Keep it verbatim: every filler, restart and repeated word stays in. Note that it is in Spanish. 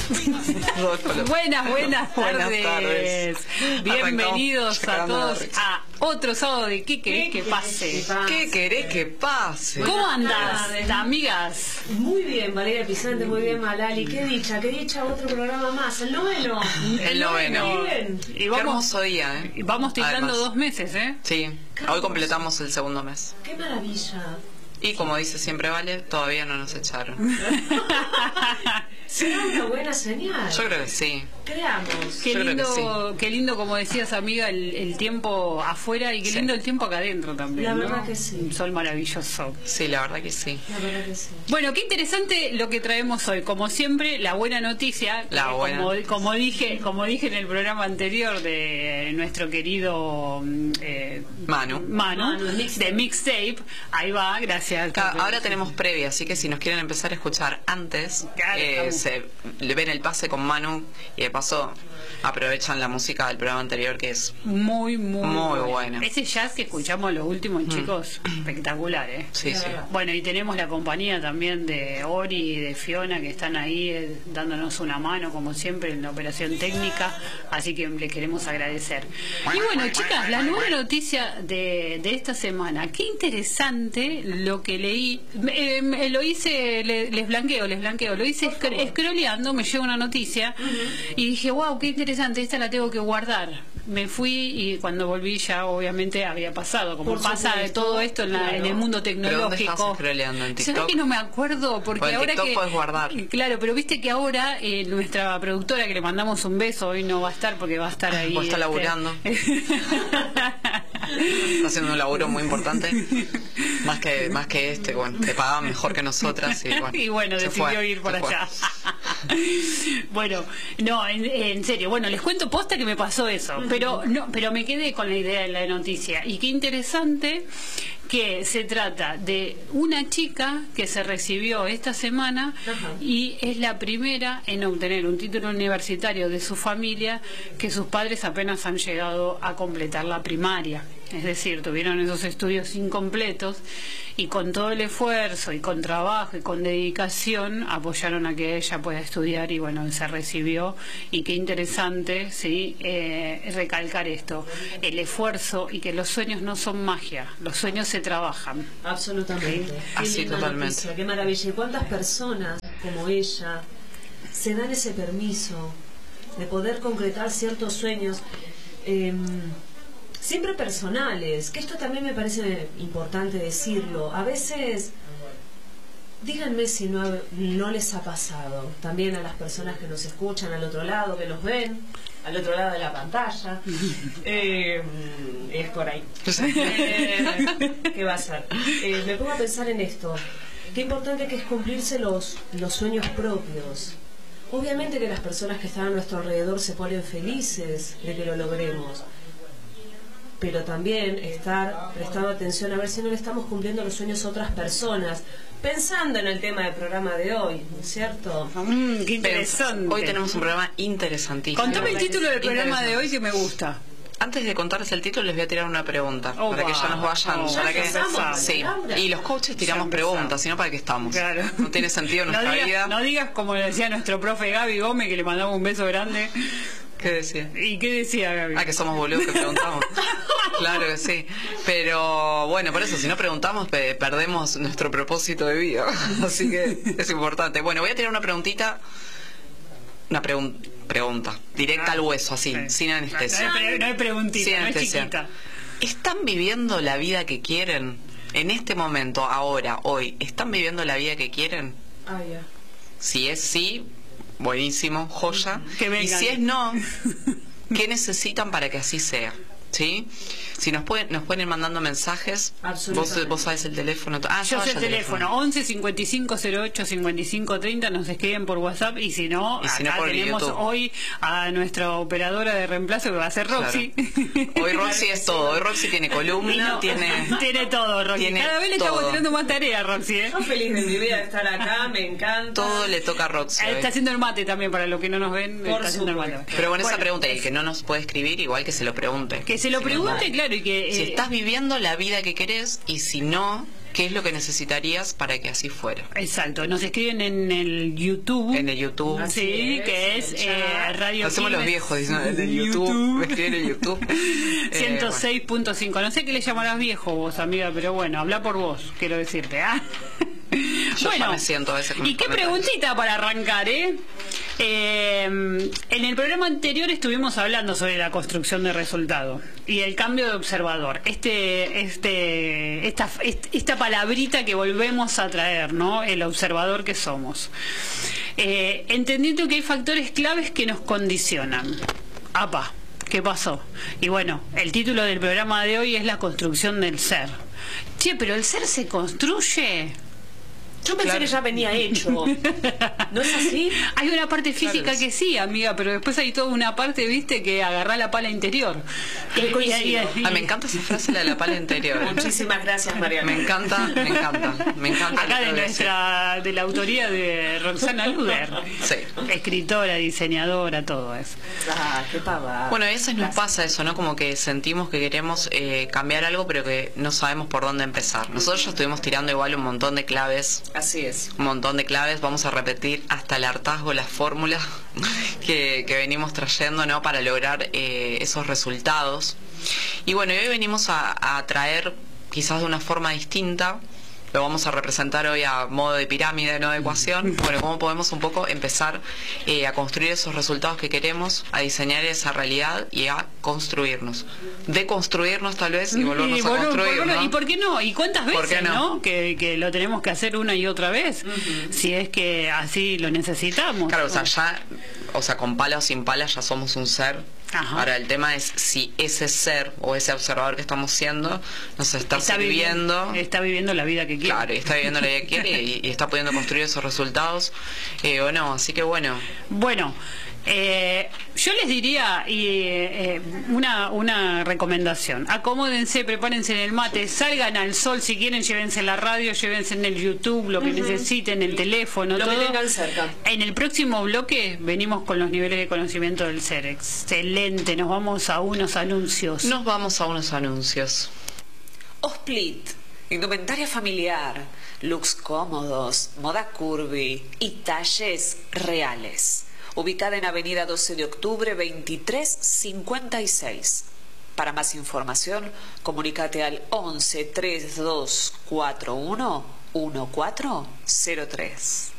Buenas, buenas tardes. Buenas tardes. Bienvenidos a todos a otro sábado de ¿Qué querés que pase? ¿Qué querés que pase? ¿Cómo andás, amigas? Muy bien, Valeria Pisante, muy bien, Malali. Qué dicha, qué dicha, otro programa más. El noveno. El noveno. Bien. Y Qué vamos, hermoso día, ¿eh? vamos tirando Además. dos meses, ¿eh? Sí, hoy completamos el segundo mes. Qué maravilla. Y como dice siempre Vale, todavía no nos echaron. ¿Será una buena señal? Yo creo que sí. Creamos. Qué Yo creo que lindo, qué lindo, como decías, amiga, el, el tiempo afuera y qué Sí. lindo el tiempo acá adentro también. La ¿no? verdad que sí. Un sol maravilloso. Sí, la verdad que sí. La verdad que sí. Bueno, qué interesante lo que traemos hoy. Como siempre, la buena noticia, La que buena como, noticia. como dije, como dije en el programa anterior de nuestro querido eh, Manu. Manu, Manu, el mixtape. de Mixtape. Ahí va, gracias. Claro, ahora tenemos previa, así que si nos quieren empezar a escuchar antes, Claro, eh, estamos. se le ven el pase con Manu y de paso aprovechan la música del programa anterior, que es Muy, muy, Muy buena. Ese jazz que escuchamos los últimos, chicos, espectacular, ¿eh? sí, La sí. verdad. Bueno, y tenemos la compañía también de Ori y de Fiona, que están ahí eh, dándonos una mano, como siempre, en la operación técnica, así que les queremos agradecer. Y bueno, chicas, la nueva noticia de, de esta semana, qué interesante lo que leí, eh, me- lo hice, le- les blanqueo, les blanqueo, lo hice scro- scrolleando, me llegó una noticia, y dije, wow, qué interesante, esta la tengo que guardar. Me fui y cuando volví ya obviamente había pasado, como Por pasa de supuesto, todo esto en, la- claro. en el mundo ¿Pero dónde tecnológico. estás scrolleando? ¿En ¿Sabés TikTok? que no me acuerdo? Porque Pues en ahora TikTok que podés guardar. Claro, pero viste que ahora eh, nuestra productora, que le mandamos un beso, hoy no va a estar porque va a estar ahí. Vos está este, laburando. Está haciendo un laburo muy importante. Más que más que este, bueno, te pagaban mejor que nosotras. Y bueno, y bueno, se decidió fue, ir por se fue. allá. Bueno, no, en, en serio, bueno, les cuento posta que me pasó eso, pero no, pero me quedé con la idea de la noticia. Y qué interesante que se trata de una chica que se recibió esta semana Ajá. y es la primera en obtener un título universitario de su familia, que sus padres apenas han llegado a completar la primaria. Es decir, tuvieron esos estudios incompletos y con todo el esfuerzo y con trabajo y con dedicación apoyaron a que ella pueda estudiar y bueno, se recibió. Y qué interesante, sí, eh, recalcar esto, el esfuerzo y que los sueños no son magia, los sueños se trabajan. Absolutamente. Qué Así, linda totalmente. noticia, qué maravilla. ¿Y cuántas personas como ella se dan ese permiso de poder concretar ciertos sueños? Eh, siempre personales, que esto también me parece importante decirlo. A veces, díganme si no, no les ha pasado, también a las personas que nos escuchan al otro lado, que nos ven, al otro lado de la pantalla, eh, es por ahí. Eh, ¿Qué va a ser? Eh, me pongo a pensar en esto. Qué importante que es cumplirse los, los sueños propios. Obviamente que las personas que están a nuestro alrededor se ponen felices de que lo logremos, pero también estar prestando atención a ver si no le estamos cumpliendo los sueños a otras personas, pensando en el tema del programa de hoy, ¿no es cierto? Mm, qué interesante. Hoy tenemos un programa interesantísimo. Contame el título del programa de hoy Interesante. que me gusta. Antes de contarles el título, les voy a tirar una pregunta. Oh, para que ya nos vayan. wow. para Ya que, empezamos, sí. Laura. Y los coaches tiramos Ya preguntas, empezamos. sino para qué estamos. Claro. No tiene sentido No nuestra digas, vida. no digas como decía nuestro profe Gaby Gómez, que le mandamos un beso grande. ¿Qué decía? ¿Y qué decía Gaby? Ah, que somos boludos que preguntamos. Claro que sí. Pero bueno, por eso, si no preguntamos, pe- perdemos nuestro propósito de vida. Así que es importante. Bueno, voy a tirar una preguntita. Una pregun- pregunta. Directa al hueso, así, Sí. sin anestesia. No, no hay, no hay preguntita, Sin no es anestesia. chiquita. ¿Están viviendo la vida que quieren? En este momento, ahora, hoy, ¿están viviendo la vida que quieren? Ah, ya. Si es sí, buenísimo, joya. Que vengan. Y si es no, ¿qué necesitan para que así sea? ¿Sí? Si nos pueden, nos pueden ir mandando mensajes. Vos, Absolutamente. vos sabés el teléfono. Ah, Yo ya sé el el teléfono, once cincuenta y cinco cero ocho cincuenta y cinco treinta, nos escriben por WhatsApp y si no, Y si no, acá por tenemos YouTube. hoy a nuestra operadora de reemplazo que va a ser Roxy. Claro. Hoy Roxy es todo. Hoy Roxy tiene columna, No, tiene... tiene todo, Roxy. tiene Cada vez le estamos todo. tirando más tarea, Roxy, ¿eh? Yo feliz de mi vida de estar acá, me encanta. Todo le toca a Roxy. Está hoy. haciendo el mate también, para los que no nos ven, Por está haciendo el mate. supuesto. Pero bueno, esa Bueno, pregunta, y el que no nos puede escribir, igual que se lo pregunte. Que se lo Si pregunte, no, claro, y que... Si eh, estás viviendo la vida que querés y si no, qué es lo que necesitarías para que así fuera. Exacto, nos escriben en el YouTube. En el YouTube. Sí, sí, que es eh, Radio Hacemos Quilmes. los viejos diciendo en el YouTube. YouTube. Me escriben en YouTube. ciento seis punto cinco. No sé qué le llamarás viejo vos, amiga, pero bueno, habla por vos, quiero decirte. ¿ah? Yo bueno, ya me siento a veces con y qué preguntita para arrancar, ¿eh? Eh, en el programa anterior estuvimos hablando sobre la construcción de resultado y el cambio de observador. Este, este, esta, esta palabrita que volvemos a traer, ¿no? El observador que somos. Eh, entendiendo que hay factores claves que nos condicionan. Apa, ¿qué pasó? Y bueno, el título del programa de hoy es la construcción del ser. Che, pero el ser se construye. Yo pensé claro. que ya venía hecho. ¿No es así? Hay una parte física claro. que sí, amiga, pero después hay toda una parte, viste, que agarrá la pala interior. Y, y, y, ah, me encanta esa frase, la de la pala interior. Muchísimas gracias, Mariana. Me encanta, me encanta, me encanta. Acá de nuestra, de la autoría de Roxana Luder. Sí. Escritora, diseñadora, todo eso. Ah, qué pavada. Bueno, a veces nos pasa eso, ¿no? Como que sentimos que queremos eh, cambiar algo, pero que no sabemos por dónde empezar. Nosotros ya estuvimos tirando igual un montón de claves. Así es. Un montón de claves, vamos a repetir hasta el hartazgo las fórmulas que, que venimos trayendo, ¿no? Para lograr eh, esos resultados. Y bueno, hoy venimos a, a traer, quizás de una forma distinta, lo vamos a representar hoy a modo de pirámide, no de ecuación. Bueno, cómo podemos un poco empezar eh, a construir esos resultados que queremos, a diseñar esa realidad y a construirnos. Deconstruirnos tal vez y volvernos y, bueno, a construir, por, ¿no? ¿Y por qué no? ¿Y cuántas veces, qué no? ¿no? Que, que lo tenemos que hacer una y otra vez, uh-huh. si es que así lo necesitamos. Claro, o sea, ya, o sea, con pala o sin pala ya somos un ser. Ajá. Ahora el tema es si ese ser o ese observador que estamos siendo nos está, está sirviendo, viviendo, está viviendo la vida que quiere. Claro, está viviendo la vida que quiere y, y está pudiendo construir esos resultados eh, o no, así que bueno. Bueno, eh, yo les diría y, eh, una, una recomendación: acomódense, prepárense en el mate, salgan al sol, si quieren llévense la radio, llévense en el YouTube, lo que uh-huh. necesiten, el teléfono, lo todo. que tengan cerca. En el próximo bloque venimos con los niveles de conocimiento del ser. Excelente, nos vamos a unos anuncios. Nos vamos a unos anuncios. Osplit, indumentaria familiar, looks cómodos, moda curvy y talles reales. Ubicada en Avenida doce de octubre veintitrés cincuenta y seis. Para más información, comunícate al once treinta y dos cuarenta y uno catorce cero tres.